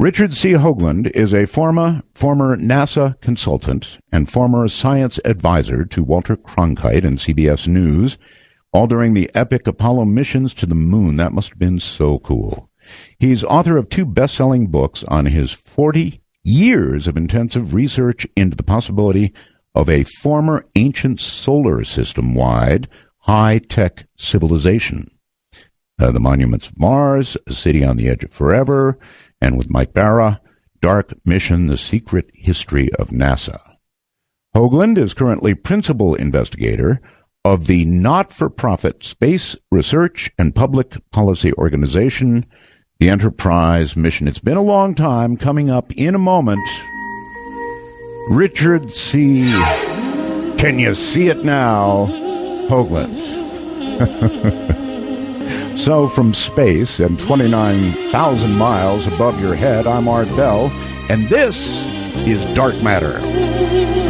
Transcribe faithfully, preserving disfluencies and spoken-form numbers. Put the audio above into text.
Richard C. Hoagland is a former, former NASA consultant and former science advisor to Walter Cronkite and C B S News, all during the epic Apollo missions to the moon. That must have been so cool. He's author of two best-selling books on his forty years of intensive research into the possibility of a former ancient solar system-wide high-tech civilization. Uh, the Monuments of Mars, A City on the Edge of Forever, and with Mike Barra, Dark Mission, The Secret History of NASA. Hoagland is currently principal investigator of the not-for-profit Space Research and Public Policy Organization, the Enterprise mission. It's been a long time. Coming up in a moment, Richard C. Can you see it now? Hoagland. So from space and twenty-nine thousand miles above your head, I'm Art Bell, and this is Dark Matter.